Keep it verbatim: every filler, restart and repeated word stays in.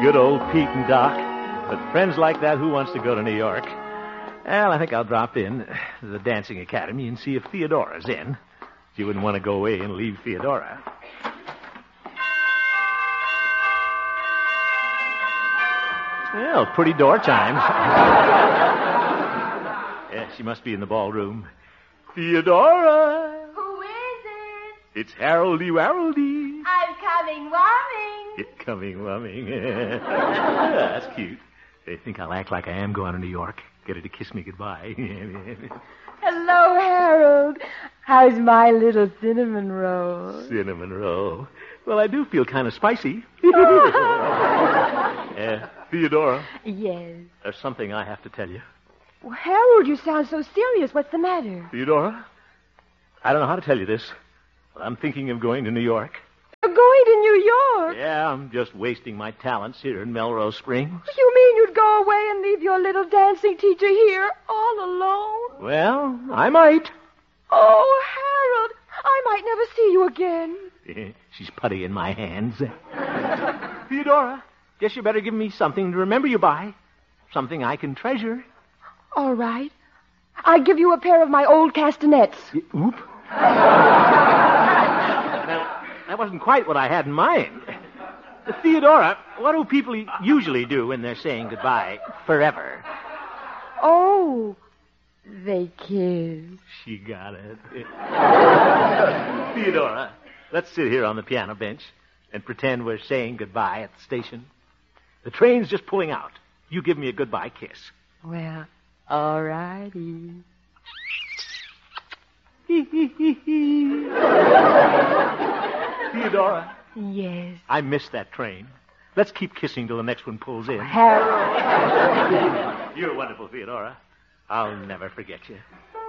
Good old Pete and Doc. With friends like that, who wants to go to New York? Well, I think I'll drop in to the dancing academy and see if Theodora's in. She wouldn't want to go away and leave Theodora. Well, pretty door chimes. Yeah, she must be in the ballroom. Theodora! Who is it? It's Haroldy Waroldy. I'm coming, Warming. It's coming, wumming. That's cute. They think I'll act like I am going to New York. Get her to kiss me goodbye. Hello, Harold. How's my little cinnamon roll? Cinnamon roll. Well, I do feel kind of spicy. uh, Theodora. Yes. There's something I have to tell you. Well, Harold, you sound so serious. What's the matter? Theodora, I don't know how to tell you this, but I'm thinking of going to New York. You're going to New York? Yeah, I'm just wasting my talents here in Melrose Springs. You mean you'd go away and leave your little dancing teacher here all alone? Well, I might. Oh, Harold, I might never see you again. She's putty in my hands. Theodora, guess you better give me something to remember you by. Something I can treasure. All right. I'll give you a pair of my old castanets. Oop. Now, that wasn't quite what I had in mind. Theodora, what do people usually do when they're saying goodbye forever? Oh, they kiss. She got it. Theodora, let's sit here on the piano bench and pretend we're saying goodbye at the station. The train's just pulling out. You give me a goodbye kiss. Well, all righty. Theodora. Yes. I missed that train. Let's keep kissing till the next one pulls in. Harold. You're wonderful, Theodora. I'll never forget you.